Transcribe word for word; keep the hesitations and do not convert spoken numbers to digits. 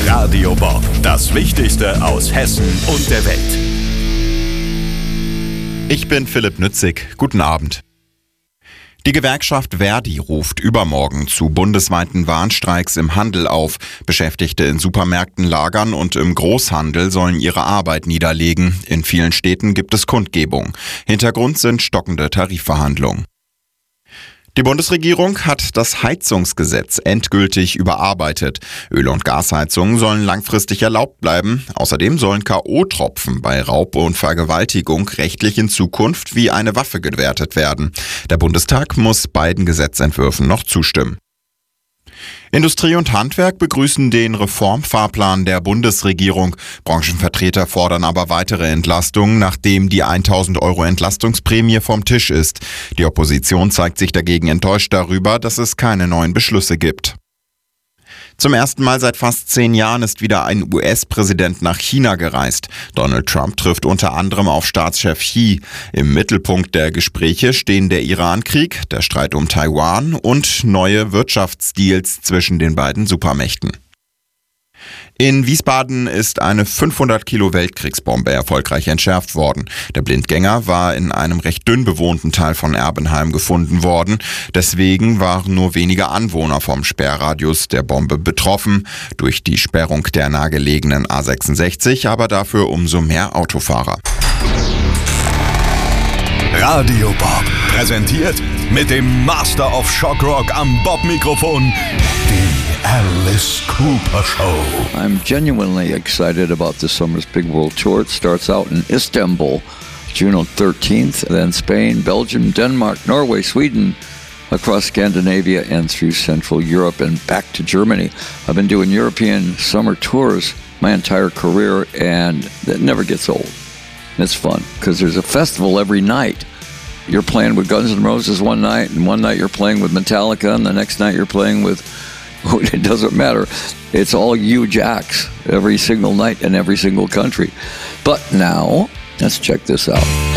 Radio Bob, das Wichtigste aus Hessen und der Welt. Ich bin Philipp Nützig. Guten Abend. Die Gewerkschaft Verdi ruft übermorgen zu bundesweiten Warnstreiks im Handel auf. Beschäftigte in Supermärkten, Lagern und im Großhandel sollen ihre Arbeit niederlegen. In vielen Städten gibt es Kundgebung. Hintergrund sind stockende Tarifverhandlungen. Die Bundesregierung hat das Heizungsgesetz endgültig überarbeitet. Öl- und Gasheizungen sollen langfristig erlaubt bleiben. Außerdem sollen K O-Tropfen bei Raub und Vergewaltigung rechtlich in Zukunft wie eine Waffe gewertet werden. Der Bundestag muss beiden Gesetzentwürfen noch zustimmen. Industrie und Handwerk begrüßen den Reformfahrplan der Bundesregierung. Branchenvertreter fordern aber weitere Entlastungen, nachdem die tausend Euro Entlastungsprämie vom Tisch ist. Die Opposition zeigt sich dagegen enttäuscht darüber, dass es keine neuen Beschlüsse gibt. Zum ersten Mal seit fast zehn Jahren ist wieder ein U S-Präsident nach China gereist. Donald Trump trifft unter anderem auf Staatschef Xi. Im Mittelpunkt der Gespräche stehen der Iran-Krieg, der Streit um Taiwan und neue Wirtschaftsdeals zwischen den beiden Supermächten. In Wiesbaden ist eine fünfhundert Kilo Weltkriegsbombe erfolgreich entschärft worden. Der Blindgänger war in einem recht dünn bewohnten Teil von Erbenheim gefunden worden. Deswegen waren nur wenige Anwohner vom Sperrradius der Bombe betroffen. Durch die Sperrung der nahegelegenen A sechsundsechzig aber dafür umso mehr Autofahrer. Radio Bob präsentiert mit dem Master of Shock Rock am Bob-Mikrofon die Alice Cooper Show. I'm genuinely excited about this summer's big world tour. It starts out in Istanbul, June thirteenth, then Spain, Belgium, Denmark, Norway, Sweden, across Scandinavia and through Central Europe and back to Germany. I've been doing European summer tours my entire career, and that never gets old. It's fun because there's a festival every night. You're playing with Guns N' Roses one night, and one night you're playing with Metallica, and the next night you're playing with, it doesn't matter. It's all huge acts every single night in every single country. But now, let's check this out.